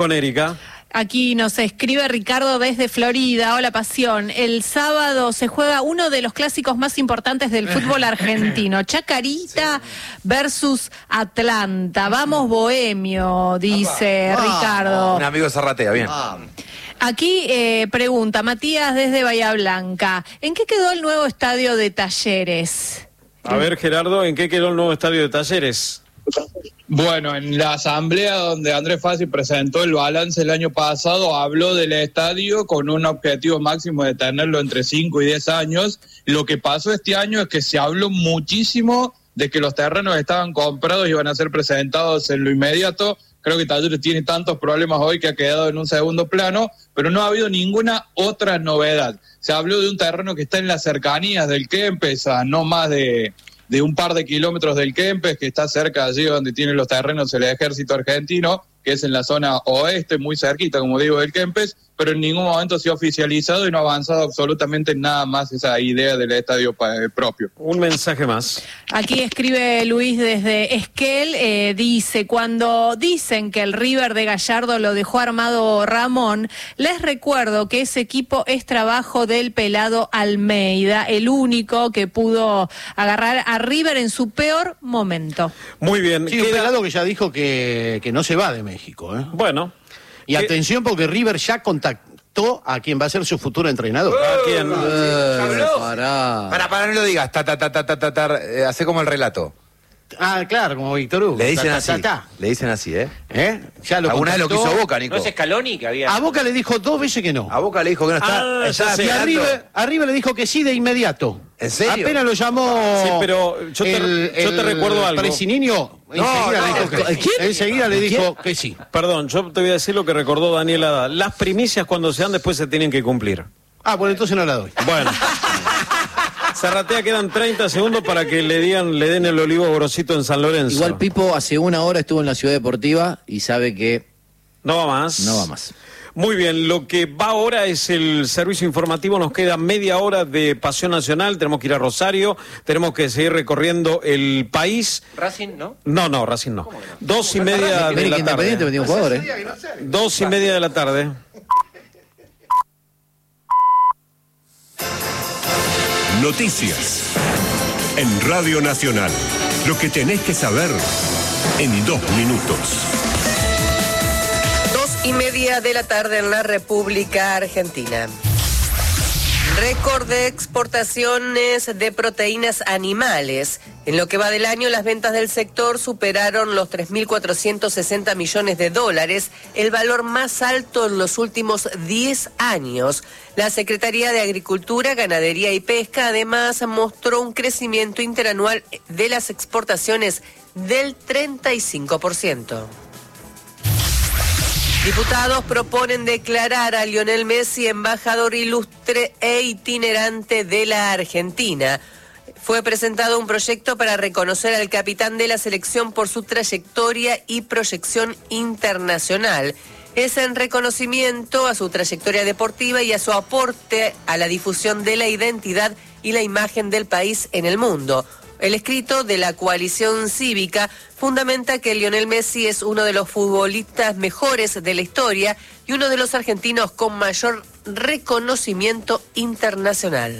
Con Erika. Aquí nos escribe Ricardo desde Florida. Hola, Pasión. El sábado se juega uno de los clásicos más importantes del fútbol argentino. Chacarita versus Atlanta. Vamos, Bohemio, dice Ricardo. Un amigo de Zarratea, bien. Aquí pregunta Matías desde Bahía Blanca. ¿En qué quedó el nuevo estadio de Talleres? A ver, Gerardo, ¿en qué quedó el nuevo estadio de Talleres? Bueno, en la asamblea donde Andrés Fassi presentó el balance el año pasado, habló del estadio con un objetivo máximo de tenerlo entre 5 y 10 años. Lo que pasó este año es que se habló muchísimo de que los terrenos estaban comprados y iban a ser presentados en lo inmediato. Creo que Talleres tiene tantos problemas hoy que ha quedado en un segundo plano, pero no ha habido ninguna otra novedad. Se habló de un terreno que está en las cercanías del Kempes, a no más de un par de kilómetros del Kempes, que está cerca allí donde tienen los terrenos el ejército argentino, que es en la zona oeste, muy cerquita, como digo, del Kempes, pero en ningún momento se ha oficializado y no ha avanzado absolutamente nada más esa idea del estadio propio. Un mensaje más. Aquí escribe Luis desde Esquel, dice, cuando dicen que el River de Gallardo lo dejó armado Ramón, les recuerdo que ese equipo es trabajo del pelado Almeida, el único que pudo agarrar a River en su peor momento. Muy bien. Sí, un pelado que ya dijo que no se va de México, ¿eh? Bueno. Y atención porque River ya contactó a quien va a ser su futuro entrenador. ¿A quién? Para, no lo digas. Hace como el relato. Ah, claro, como Víctor Hugo. Le dicen así. Le dicen así, ¿eh? Ya lo Alguna vez lo contactó. quiso Boca, Nico. ¿No es Scaloni que había? A Boca le dijo 2 veces que no. A Boca le dijo que no está. ya sé. Y a River le dijo que sí de inmediato. ¿En serio? Apenas lo llamó. Sí, pero yo te recuerdo algo. Presininho, enseguida le dijo que sí. Perdón, yo te voy a decir lo que recordó Daniel Haddad. Las primicias cuando se dan después se tienen que cumplir. Ah, bueno, entonces no la doy. Bueno. Zarratea, quedan 30 segundos para que le den el olivo grosito en San Lorenzo. Igual Pipo hace una hora estuvo en la Ciudad Deportiva y sabe que no va más. No va más. Muy bien, lo que va ahora es el servicio informativo, nos queda media hora de Pasión Nacional, tenemos que ir a Rosario, tenemos que seguir recorriendo el país. ¿Racing no? No, Racing no. 2:30 de la tarde. Independiente metió un jugador, 2:30 de la tarde. Noticias en Radio Nacional. Lo que tenés que saber en 2 minutos. 2:30 de la tarde en la República Argentina. Récord de exportaciones de proteínas animales. En lo que va del año, las ventas del sector superaron los 3.460 millones de dólares, el valor más alto en los últimos 10 años. La Secretaría de Agricultura, Ganadería y Pesca además mostró un crecimiento interanual de las exportaciones del 35%. Diputados proponen declarar a Lionel Messi embajador ilustre e itinerante de la Argentina. Fue presentado un proyecto para reconocer al capitán de la selección por su trayectoria y proyección internacional. Es en reconocimiento a su trayectoria deportiva y a su aporte a la difusión de la identidad y la imagen del país en el mundo. El escrito de la coalición cívica fundamenta que Lionel Messi es uno de los futbolistas mejores de la historia y uno de los argentinos con mayor reconocimiento internacional.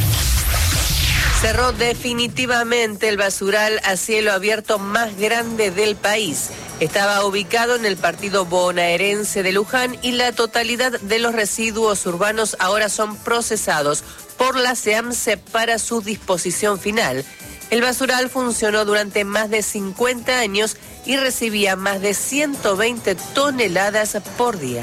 Cerró definitivamente el basural a cielo abierto más grande del país. Estaba ubicado en el partido bonaerense de Luján y la totalidad de los residuos urbanos ahora son procesados por la SEAMSE para su disposición final. El basural funcionó durante más de 50 años y recibía más de 120 toneladas por día.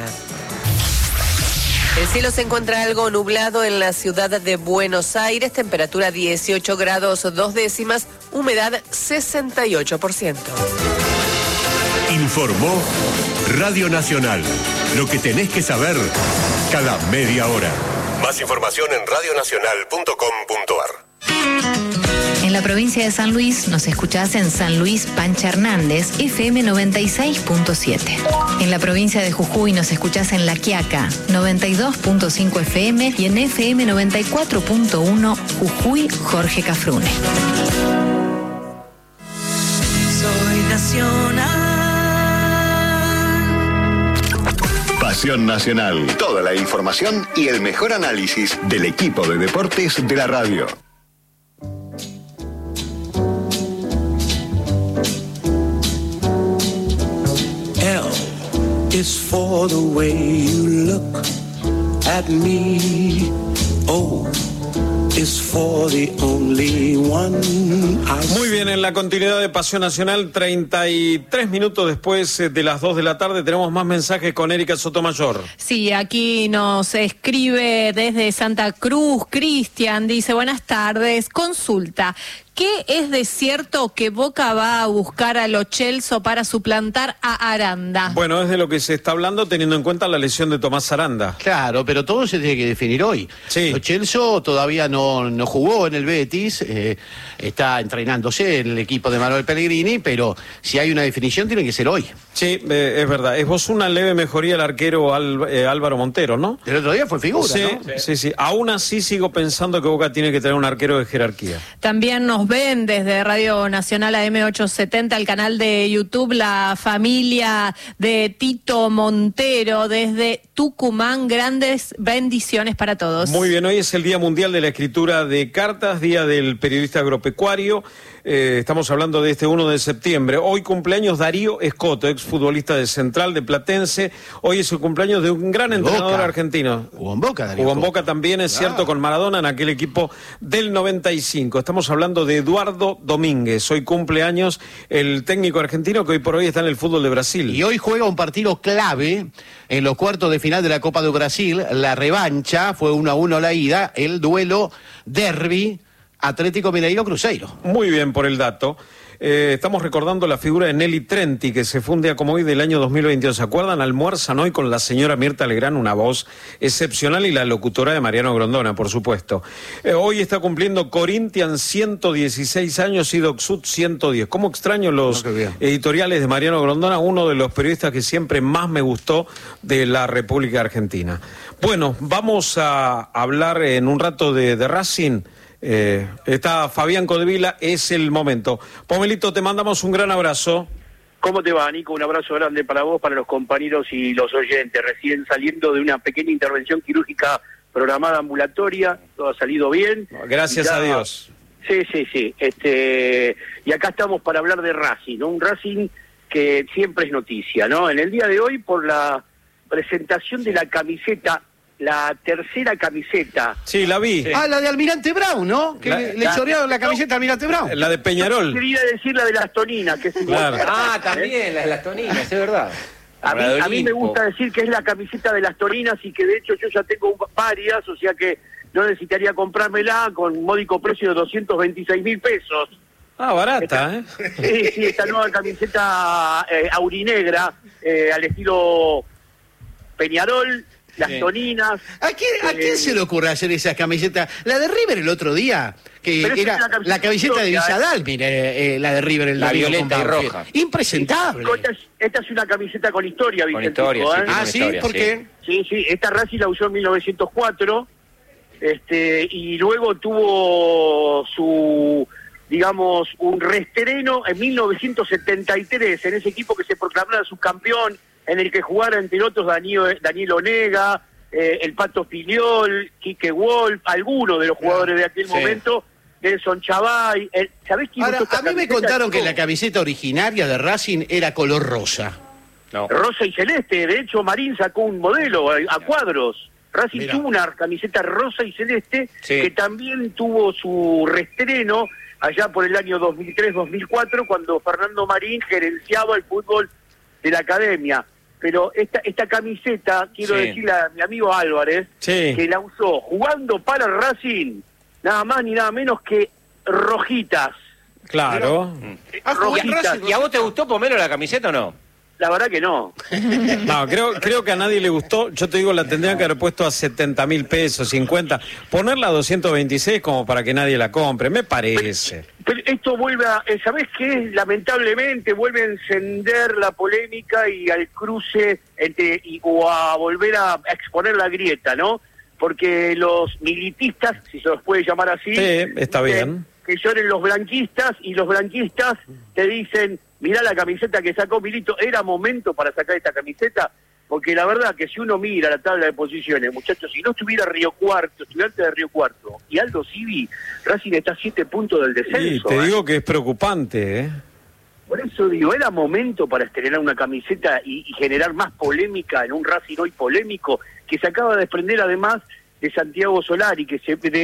El cielo se encuentra algo nublado en la ciudad de Buenos Aires, temperatura 18 grados 2 décimas, humedad 68%. Informó Radio Nacional. Lo que tenés que saber cada media hora. Más información en radionacional.com.ar. En la provincia de San Luis nos escuchás en San Luis Pancha Hernández, FM 96.7. En la provincia de Jujuy nos escuchás en La Quiaca, 92.5 FM y en FM 94.1 Jujuy Jorge Cafrune. Soy nacional. Pasión Nacional. Toda la información y el mejor análisis del equipo de deportes de la radio. L is for the way you look at me. O is for the only one I... Muy bien, en la continuidad de Pasión Nacional, 33 minutos después de las 2 de la tarde, tenemos más mensajes con Erika Sotomayor. Sí, aquí nos escribe desde Santa Cruz, Cristian, dice, buenas tardes, consulta. ¿Qué es de cierto que Boca va a buscar a Lo Celso para suplantar a Aranda? Bueno, es de lo que se está hablando teniendo en cuenta la lesión de Tomás Aranda. Claro, pero todo se tiene que definir hoy. Sí. Lo Celso todavía no jugó en el Betis, está entrenándose en el equipo de Manuel Pellegrini, pero si hay una definición tiene que ser hoy. Sí, es verdad. Es vos una leve mejoría el arquero Álvaro Montero, ¿no? El otro día fue figura, sí, ¿no? Sí. Aún así sigo pensando que Boca tiene que tener un arquero de jerarquía. También nos ven desde Radio Nacional AM870, el canal de YouTube, la familia de Tito Montero desde Tucumán. Grandes bendiciones para todos. Muy bien, hoy es el Día Mundial de la Escritura de Cartas, Día del Periodista Agropecuario. Estamos hablando de este 1 de septiembre. Hoy cumpleaños Darío Escoto, exfutbolista de Central, de Platense. Hoy es el cumpleaños de un gran entrenador argentino. Jugó en Boca, Darío. Jugó en Boca también, es cierto, con Maradona en aquel equipo del 95. Estamos hablando de Eduardo Domínguez. Hoy cumpleaños el técnico argentino que hoy por hoy está en el fútbol de Brasil. Y hoy juega un partido clave en los cuartos de final de la Copa do Brasil. La revancha fue 1-1 la ida, el duelo derbi Atlético Mineiro-Cruzeiro. Muy bien por el dato. Estamos recordando la figura de Nelly Trenti, que se funde como hoy del año 2022. ¿Se acuerdan? Almuerzan hoy con la señora Mirta Legrand, una voz excepcional, y la locutora de Mariano Grondona, por supuesto. Hoy está cumpliendo Corinthians 116 años y Doc Sud 110. ¿Cómo extraño los editoriales de Mariano Grondona? Uno de los periodistas que siempre más me gustó de la República Argentina. Bueno, vamos a hablar en un rato de Racing. Está Fabián Codevila, es el momento. Pomelito, te mandamos un gran abrazo. ¿Cómo te va, Nico? Un abrazo grande para vos, para los compañeros y los oyentes. Recién saliendo de una pequeña intervención quirúrgica programada ambulatoria, todo ha salido bien. Gracias a Dios. Sí. Y acá estamos para hablar de Racing, ¿no? Un Racing que siempre es noticia, ¿no? En el día de hoy, por la presentación de la camiseta, la tercera camiseta. Sí, la vi. Sí. Ah, la de Almirante Brown, ¿no? Que le chorearon la camiseta a Almirante Brown. La de Peñarol. Yo quería decir la de las Toninas, que es igual. Claro. Ah, también, la de las Toninas, es verdad. A mí me gusta decir que es la camiseta de las Toninas y que de hecho yo ya tengo varias, o sea que no necesitaría comprármela con módico precio de 226.000 pesos. Ah, barata, Sí, esta nueva camiseta aurinegra, al estilo Peñarol, las Toninas. ¿A quién se le ocurre hacer esa camiseta? La de River el otro día, que era la camiseta de Villadal, mire, la de River, la violeta y roja. Impresentable. Esta es una camiseta con historia, Vicente. Con historia, Ah, ¿sí? ¿Por qué? Sí, esta Racing la usó en 1904, y luego tuvo digamos, un reestreno en 1973, en ese equipo que se proclamara subcampeón, en el que jugara entre otros Daniel Onega, el Pato Filiol, Quique Wolf, algunos de los jugadores de aquel momento, Nelson Chavay. ¿Sabés quién? Ahora, a mí me contaron que la camiseta originaria de Racing era color rosa. No. Rosa y celeste, de hecho Marín sacó un modelo a cuadros. Racing tuvo una camiseta rosa y celeste que también tuvo su reestreno allá por el año 2003-2004, cuando Fernando Marín gerenciaba el fútbol de la academia. Pero esta camiseta, quiero decirle a mi amigo Álvarez, que la usó jugando para Racing, nada más ni nada menos que rojitas. Claro. Rojitas. ¿Y a vos te gustó, Pomelo, la camiseta o no? La verdad que no. No, creo que a nadie le gustó. Yo te digo, la tendrían que haber puesto a 70.000 pesos, 50. Ponerla a 226 como para que nadie la compre, me parece. Pero esto vuelve a... ¿Sabés qué? Lamentablemente vuelve a encender la polémica y al cruce o a volver a exponer la grieta, ¿no? Porque los militistas, si se los puede llamar así... Sí, está bien. Que lloren los blanquistas, y los blanquistas te dicen... Mirá la camiseta que sacó Milito, ¿era momento para sacar esta camiseta? porque la verdad que si uno mira la tabla de posiciones, muchachos, si no estuviera Río Cuarto, Estudiantes de Río Cuarto y Aldo Civi, Racing está a 7 puntos del descenso. Sí, te digo que es preocupante, ¿eh? Por eso digo, era momento para estrenar una camiseta y generar más polémica en un Racing hoy polémico, que se acaba de desprender además de Santiago Solari, de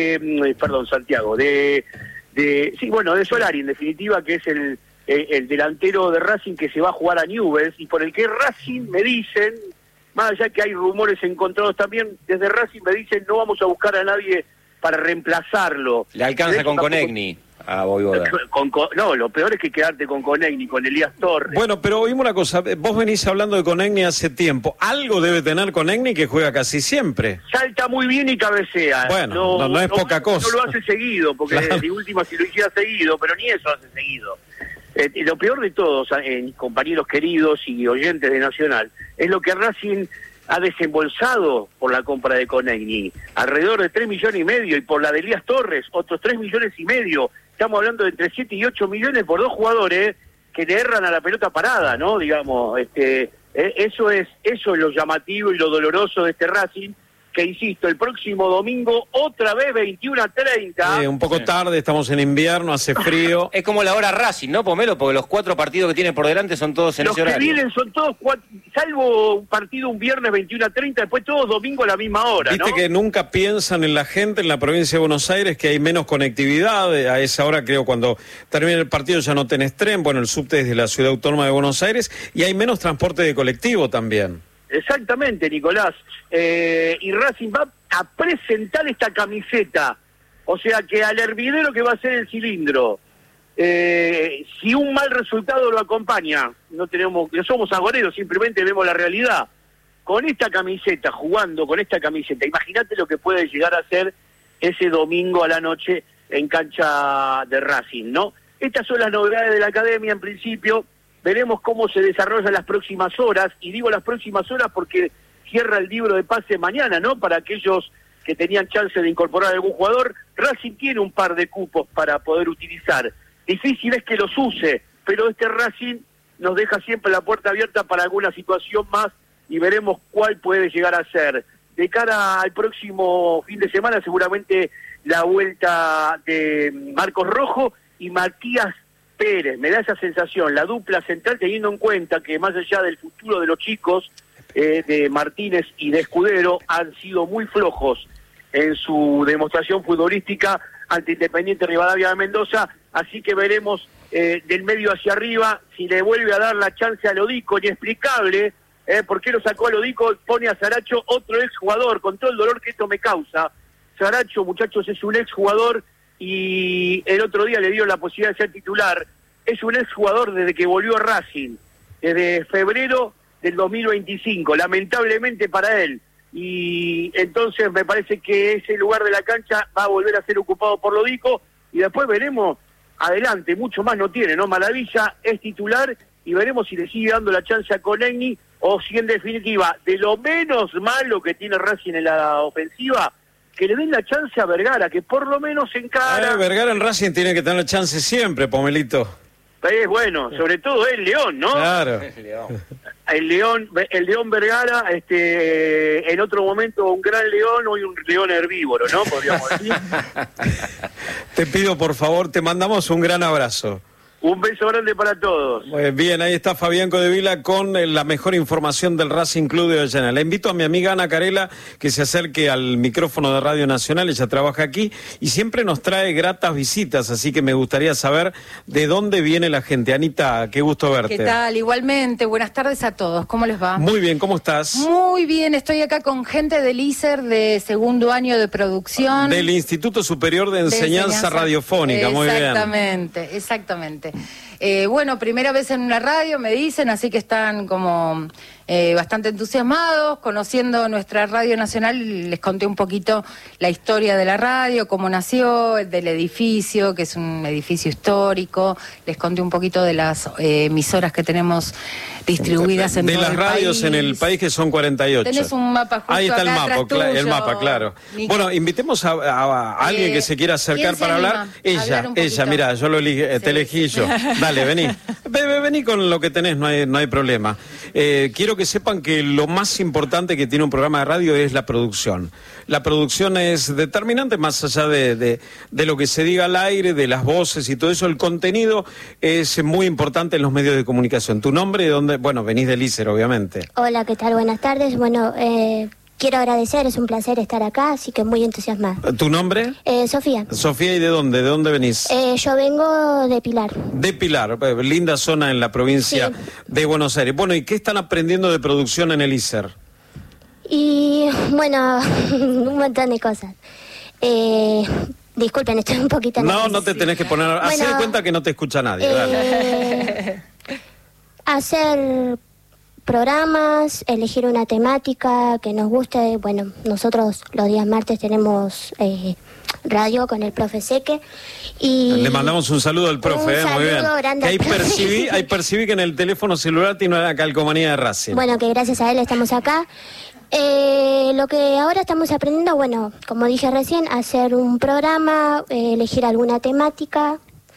Solari en definitiva, que es el delantero de Racing que se va a jugar a Newell's, y por el que Racing me dicen, más allá que hay rumores encontrados también, desde Racing me dicen no vamos a buscar a nadie para reemplazarlo. Le alcanza con Conegni a Voivoda. No, lo peor es que quedarte con Conegni, con Elías Torres. Bueno, pero oímos una cosa, vos venís hablando de Conegni hace tiempo. Algo debe tener Conegni, que juega casi siempre. Salta muy bien y cabecea. Bueno, no es poca cosa. No lo hace seguido, porque de última si lo hiciera seguido, pero ni eso hace seguido. Lo peor de todos, compañeros queridos y oyentes de Nacional, es lo que Racing ha desembolsado por la compra de Conegni, alrededor de 3,5 millones, y por la de Elías Torres, otros 3,5 millones. Estamos hablando de entre 7 y 8 millones por dos jugadores que le erran a la pelota parada, ¿no? Digamos, eso es lo llamativo y lo doloroso de este Racing, que insisto, el próximo domingo otra vez 21:30. Un poco tarde, estamos en invierno, hace frío. Es como la hora Racing, ¿no, Pomelo? Porque los 4 partidos que tiene por delante son todos en ese horario. Los que vienen son todos, salvo un partido un viernes 21:30, después todos domingo a la misma hora, Viste, ¿no? que nunca piensan en la gente en la provincia de Buenos Aires, que hay menos conectividad. A esa hora, creo, cuando termina el partido ya no tenés tren. Bueno, el subte es de la Ciudad Autónoma de Buenos Aires, y hay menos transporte de colectivo también. Exactamente, Nicolás. Y Racing va a presentar esta camiseta. O sea que al hervidero que va a ser el cilindro, si un mal resultado lo acompaña, no somos agoreros, simplemente vemos la realidad. Con esta camiseta, jugando con esta camiseta, imagínate lo que puede llegar a ser ese domingo a la noche en cancha de Racing, ¿no? Estas son las novedades de la academia en principio. Veremos cómo se desarrollan las próximas horas, y digo las próximas horas porque cierra el libro de pase mañana, ¿no? Para aquellos que tenían chance de incorporar a algún jugador, Racing tiene un par de cupos para poder utilizar. Difícil es que los use, pero este Racing nos deja siempre la puerta abierta para alguna situación más, y veremos cuál puede llegar a ser. De cara al próximo fin de semana, seguramente la vuelta de Marcos Rojo y Matías Pérez, me da esa sensación, la dupla central, teniendo en cuenta que más allá del futuro de los chicos, de Martínez y de Escudero, han sido muy flojos en su demostración futbolística ante Independiente Rivadavia de Mendoza, así que veremos del medio hacia arriba si le vuelve a dar la chance a Lodico, inexplicable, ¿por qué lo sacó a Lodico? Pone a Saracho, otro exjugador, con todo el dolor que esto me causa. Saracho, muchachos, es un exjugador, y el otro día le dio la posibilidad de ser titular. Es un exjugador desde que volvió a Racing, desde febrero del 2025, lamentablemente para él. Y entonces me parece que ese lugar de la cancha va a volver a ser ocupado por Lodico, y después veremos adelante, mucho más no tiene, ¿no? Maravilla es titular, y veremos si le sigue dando la chance a Conegni, o si en definitiva, de lo menos malo que tiene Racing en la ofensiva, que le den la chance a Vergara, que por lo menos encara. Vergara en Racing tiene que tener chance siempre, Pomelito. Bueno, sobre todo el León, ¿no? Claro. El León Vergara, en otro momento un gran león, hoy un león herbívoro, ¿no? Podríamos decir. Te pido, por favor, te mandamos un gran abrazo. Un beso grande para todos. Bien, ahí está Fabián Codevila con la mejor información del Racing Club de Avellaneda. Le invito a mi amiga Ana Carela que se acerque al micrófono de Radio Nacional, ella trabaja aquí y siempre nos trae gratas visitas, así que me gustaría saber de dónde viene la gente. Anita, qué gusto verte. ¿Qué tal? Igualmente, buenas tardes a todos, ¿cómo les va? Muy bien, ¿cómo estás? Muy bien, estoy acá con gente del ISER de segundo año de producción. Del Instituto Superior de Enseñanza Radiofónica, muy bien. Exactamente. Bueno, primera vez en una radio, me dicen, así que están como bastante entusiasmados, conociendo nuestra Radio Nacional. Les conté un poquito la historia de la radio, cómo nació, del edificio, que es un edificio histórico. Les conté un poquito de las emisoras que tenemos distribuidas en todo el país. De las radios en el país, que son 48. Tenés un mapa justo ahí está acá el mapa, claro. Bueno, invitemos a alguien que se quiera acercar para hablar. Ella, mira, yo te elegí yo. Dale, vení. Vení con lo que tenés, no hay problema. Quiero que sepan que lo más importante que tiene un programa de radio es la producción. La producción es determinante, más allá de lo que se diga al aire, de las voces y todo eso. El contenido es muy importante en los medios de comunicación. ¿Tu nombre? ¿De dónde? Bueno, venís del ISER, obviamente. Hola, ¿qué tal? Buenas tardes. Bueno, quiero agradecer, es un placer estar acá, así que muy entusiasmada. ¿Tu nombre? Sofía. Sofía, ¿y de dónde? ¿De dónde venís? Yo vengo de Pilar. De Pilar, linda zona en la provincia de Buenos Aires. Bueno, ¿y qué están aprendiendo de producción en el ISER? Y bueno, un montón de cosas. Disculpen, estoy un poquito nerviosa. No te tenés que poner... Hacé de cuenta que no te escucha nadie. Dale. Hacer programas, elegir una temática que nos guste. Bueno, nosotros los días martes tenemos radio con el profe Seque. Y le mandamos un saludo al profe, muy bien. Que ahí percibí que en el teléfono celular tiene una calcomanía de Racing. Bueno, que gracias a él estamos acá. Lo que ahora estamos aprendiendo, bueno, como dije recién, hacer un programa, elegir alguna temática.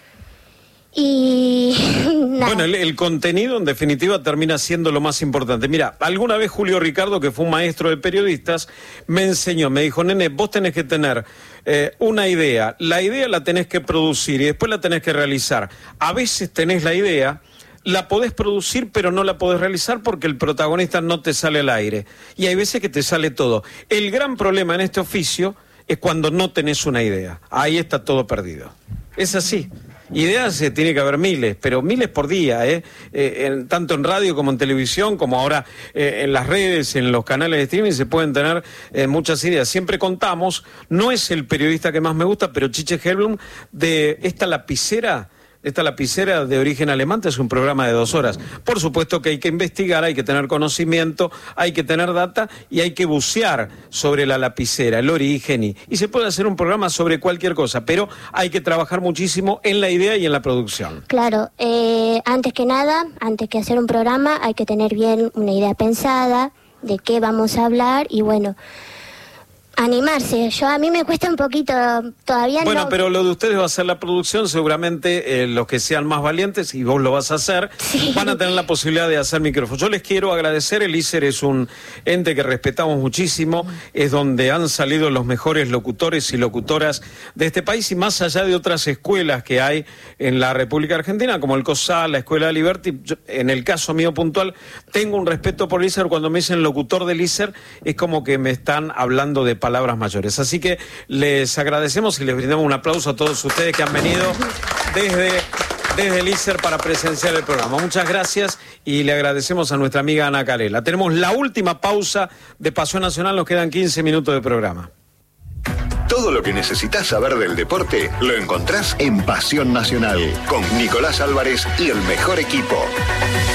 Y nada. Bueno, el contenido en definitiva termina siendo lo más importante. Mira, alguna vez Julio Ricardo, que fue un maestro de periodistas, me enseñó, me dijo, nene, vos tenés que tener una idea, la idea la tenés que producir y después la tenés que realizar. A veces tenés la idea, la podés producir pero no la podés realizar porque el protagonista no te sale al aire. Y hay veces que te sale todo. El gran problema en este oficio es cuando no tenés una idea. Ahí está todo perdido. Es así. Ideas tiene que haber miles, pero miles por día, tanto en radio como en televisión, como ahora en las redes, en los canales de streaming, se pueden tener muchas ideas. Siempre contamos, no es el periodista que más me gusta, pero Chiche Helblum, de esta lapicera de origen alemán, es un programa de 2 horas. Por supuesto que hay que investigar, hay que tener conocimiento, hay que tener data y hay que bucear sobre la lapicera, el origen y se puede hacer un programa sobre cualquier cosa, pero hay que trabajar muchísimo en la idea y en la producción. Claro, antes que nada, antes que hacer un programa, hay que tener bien una idea pensada de qué vamos a hablar y bueno, animarse. A mí me cuesta un poquito, todavía bueno, no... pero lo de ustedes va a ser la producción, seguramente los que sean más valientes, y vos lo vas a hacer, van a tener la posibilidad de hacer micrófonos. Yo les quiero agradecer, el ISER es un ente que respetamos muchísimo, es donde han salido los mejores locutores y locutoras de este país, y más allá de otras escuelas que hay en la República Argentina, como el COSAL, la Escuela de Liberty, en el caso mío puntual, tengo un respeto por el ISER. Cuando me dicen locutor del ISER, es como que me están hablando de palabras mayores. Así que les agradecemos y les brindamos un aplauso a todos ustedes que han venido desde el ISER para presenciar el programa. Muchas gracias y le agradecemos a nuestra amiga Ana Carela. Tenemos la última pausa de Pasión Nacional, nos quedan 15 minutos de programa. Todo lo que necesitas saber del deporte lo encontrás en Pasión Nacional con Nicolás Álvarez y el mejor equipo.